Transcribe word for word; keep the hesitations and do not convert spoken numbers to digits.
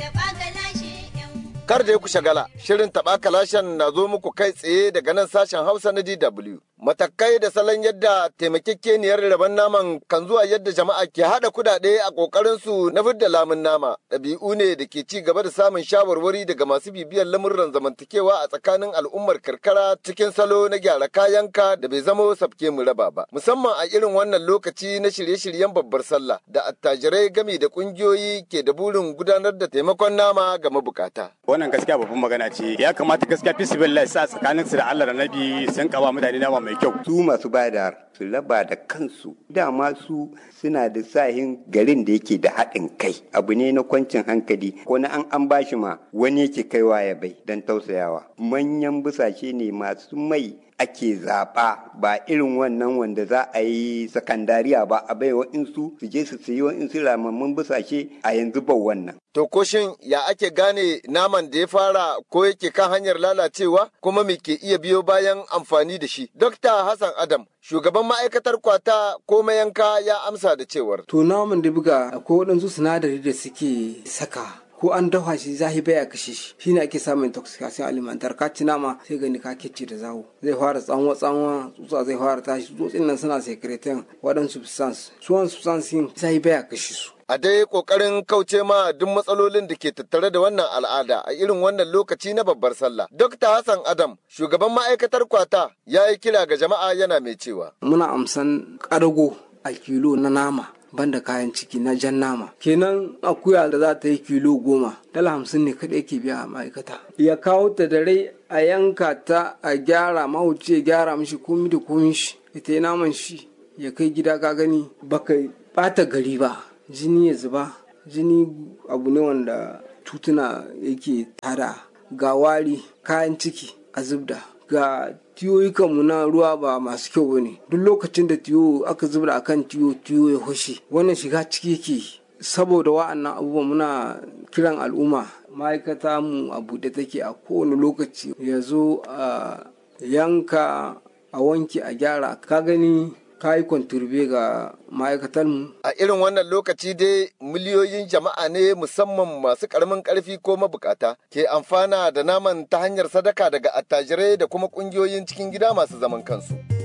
Kar da ku shagala, shirin taɓa kalashen na zo muku kai tsaye daga nan sashen Hausa na D W. Matakai da salon yadda taimakekeniyar rabon naman kan zuwa yadda jama'a ke haɗa kudade a ƙoƙarinsu na fidda lamun nama, ɗabi'u ne da ke ci gaba da samun shawarwari daga masu bibiyar lamurran zamantakewa a tsakanin al'ummar karkara cikin salo na gyara kayanka da bai zamo sabke mu raba ba. Musamman a irin wannan lokaci na shirye-shiryen babbar sallah da attajirai gami da ƙungiyoyi ke da burin gudanar da taimakon nama ga mabukata. Wannan gaskiya babban magana ce. Ya kamata gaskiya fisibillah sa tsakanin su da Allah da Nabi sun kawo mutane nama mai kyau. Su masu bada su raba da kansu. Dama su suna da sahin garin da yake da haɗin kai. Abu ne na kwancin hankali. Ko na an an bashi ma wani yake kaiwa ya bai don tausayawa. Manyan busashe ne masu mai ake zaɓa ba irin wannan wanda za a yi sakandariya ba a bai wa'insu su je su sayi wa'insu ramammun busashe a yanzu ba wannan. To ko shin ya ake gane naman da ya fara ko yake kan hanyar lalacewa kuma me ke iya biyo bayan amfani da shi? Dokta Hassan Adam, shugaban ma'aikatar kwata ko mayanka ya amsa da cewar. To naman da buga akwai waɗansu sinadari da suke saka ko an dafa shi zahi baya kashe shi shine ake samun intoxication alimentar ka ci nama sai gani ka kicce da zawo zai fara tsanwa tsanwa tsutsa zai fara tashi tsutsin nan suna secretin waɗansu substance suwan substance zahi baya kashe su. A dai kokarin kauce ma duk matsalolin da ke tattare da wannan al'ada a irin wannan lokaci na babbar sallah. Dokta Hassan Adam, shugaban ma'aikatar kwata, ya yi kira ga jama'a yana mai cewa. Muna amsan ƙarago a kilo na nama. Banda kayan ciki na jan nama kenan akuya da za ta yi kilo goma dala hamsin ne kaɗai ke biya a ma'aikata ya kawo ta da rai a yanka ta a gyara mahauci ya gyara mishi komi da komi shi ita yi naman shi ya kai gida ka gani baka bata gari ba jini ya zuba jini abu ne wanda tutuna yake tada ga wari kayan ciki a zubda ga tiyoyikanmu na ruwa ba masu kyau ba ne duk lokacin da tiyo aka zubda akan tiyo tiyo ya hushe wannan shiga ciki yake saboda wa'annan abubuwan muna kiran al'umma ma'aikata mu a buɗe take a kowane lokaci ya zo a yanka a wanke a gyara ka gani ka yi kwanturbe ga ma'aikatarmu. A irin wannan lokaci dai miliyoyin jama'a ne musamman masu ƙaramin ƙarfi ko mabukata ke amfana da naman ta hanyar sadaka daga attajirai da kuma ƙungiyoyin cikin gida masu zaman kansu.